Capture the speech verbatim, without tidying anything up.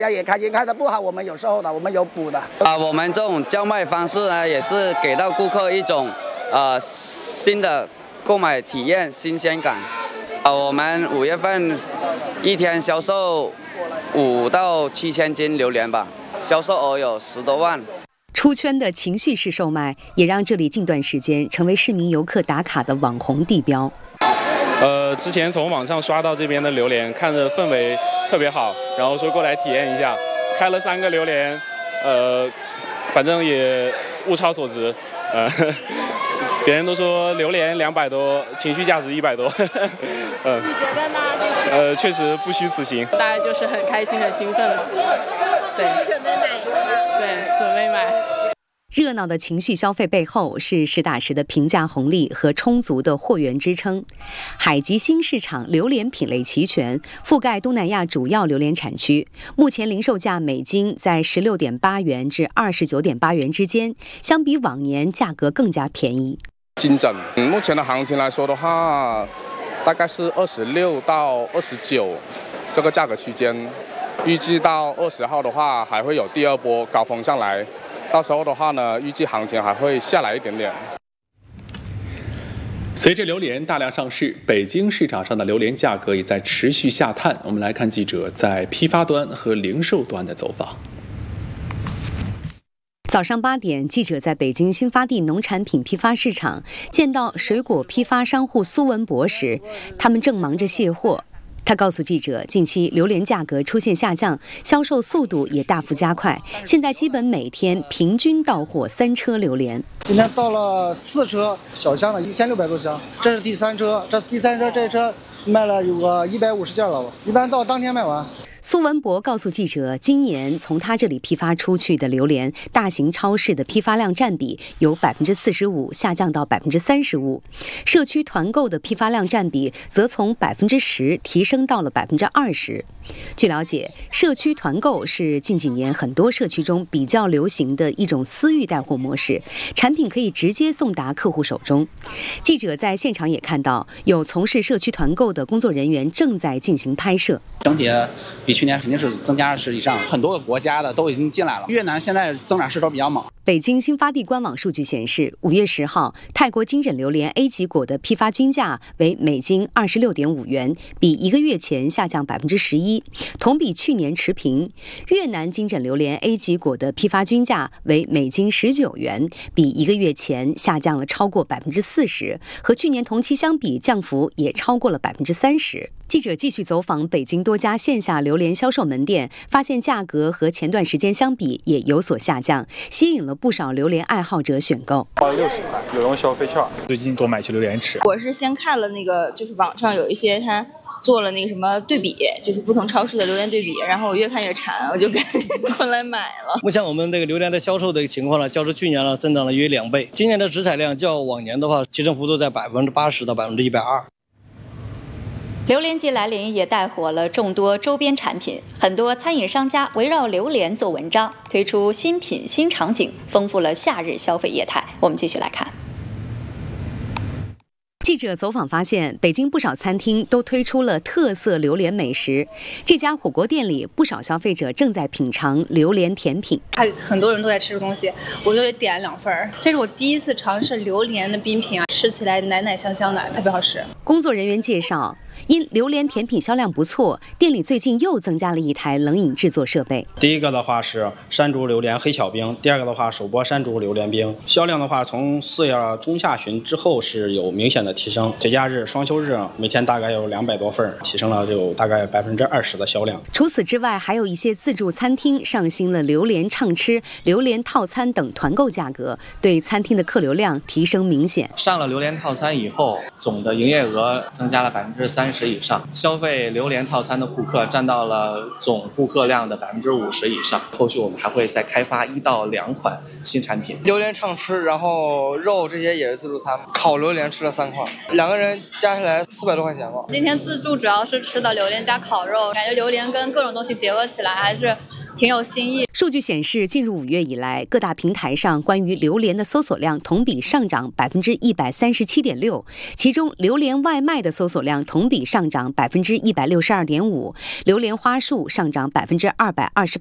也开心，开的不好，我们有售的，我们有补的。 啊，我们这种叫卖方式呢，也是给到顾客一种呃新的购买体验、新鲜感。啊，我们五月份一天销售五到七千斤榴莲吧，销售额有十多万。 出圈的情绪式售卖，也让这里近段时间成为市民游客打卡的网红地标。 呃，之前从网上刷到这边的榴莲，看着氛围特别好，然后说过来体验一下，开了三个榴莲，呃，反正也物超所值，呃，别人都说榴莲两百多，情绪价值一百多，嗯、呃， 你觉得呢？ 呃，确实不虚此行。 大家就是很开心、很兴奋了，对，准备买一个吗？对，准备买。 热闹的情绪消费背后是实打实的平价红利和充足的货源支撑。海吉新市场榴莲品类齐全，覆盖东南亚主要榴莲产区。目前零售价每斤在十六点八元至二十九点八元之间，相比往年价格更加便宜。 金整，嗯，目前的行情来说的话，大概是二十六到二十九这个价格区间。预计到二十号的话，还会有第二波高峰上来。到时候的话呢，预计行情还会下来一点点。 随着榴莲大量上市，北京市场上的榴莲价格也在持续下探。我们来看记者在批发端和零售端的走访。 早上八点，记者在北京新发地农产品批发市场见到水果批发商户苏文博时，他们正忙着卸货。他告诉记者，近期榴莲价格出现下降，销售速度也大幅加快，现在基本每天平均到货三车榴莲。 今天到了四车小箱的，一千六百多箱，这是第三车，这第三车这车卖了有个一百五十件了，一般到当天卖完。 苏文博告诉记者，今年从他这里批发出去的榴莲，大型超市的批发量占比由百分之四十五下降到百分之三十五，社区团购的批发量占比则从百分之十提升到了百分之二十。据了解，社区团购是近几年很多社区中比较流行的一种私域带货模式，产品可以直接送达客户手中。记者在现场也看到，有从事社区团购的工作人员正在进行拍摄。 整体比去年肯定是增加二十以上，很多个国家的都已经进来了。越南现在增长势头比较猛。 北京新发地官网数据显示，五月十号，泰国金枕榴莲 A 级果的批发均价为每斤二十六点五元，比一个月前下降百分之十一，同比去年持平。越南金枕榴莲 A 级果的批发均价为每斤十九元，比一个月前下降了超过百分之四十，和去年同期相比，降幅也超过了百分之三十。记者继续走访北京多家线下榴莲销售门店，发现价格和前段时间相比也有所下降，吸引了不少榴莲爱好者选购。 花了六十块，有用消费券，最近多买些榴莲吃。 我是先看了那个，就是网上有一些他做了那个什么对比，就是不同超市的榴莲对比，然后我越看越馋，我就赶紧过来买了。 目前我们这个榴莲的销售的情况呢，较之去年呢增长了约两倍。今年的直采量较往年的话，提升幅度在百分之八十到百分之一百二。 榴莲季来临也带火了众多周边产品，很多餐饮商家围绕榴莲做文章，推出新品新场景，丰富了夏日消费业态。我们继续来看。 记者走访发现，北京不少餐厅都推出了特色榴莲美食。这家火锅店里，不少消费者正在品尝榴莲甜品。 还很多人都在吃这个东西，我就点了两份儿。这是我第一次尝试榴莲的冰品啊，吃起来奶奶香香的，特别好吃。 工作人员介绍，因榴莲甜品销量不错，店里最近又增加了一台冷饮制作设备。 第一个的话是山竹榴莲黑巧冰，第二个的话手剥山竹榴莲冰。销量的话，从四月中下旬之后是有明显的提升。节假日、双休日每天大概有两百多份，提升了有大概百分之二十的销量。 除此之外，还有一些自助餐厅上新了榴莲畅吃、榴莲套餐等团购价格，对餐厅的客流量提升明显。 上了榴莲套餐以后，总的营业额增加了百分之三十以上，消费榴莲套餐的顾客占到了总顾客量的百分之五十以上。后续我们还会再开发一到两款新产品。 榴莲畅吃，然后肉这些也是自助餐，烤榴莲吃了三块，两个人加起来四百多块钱吧。 今天自助主要是吃的榴莲加烤肉，感觉榴莲跟各种东西结合起来还是挺有新意。 数据显示，进入五月以来，各大平台上关于榴莲的搜索量同比上涨百分之一百三十七点六，其中榴莲外卖的搜索量同比上涨百分之一百六十二点五，榴莲花束上涨百分之二百二十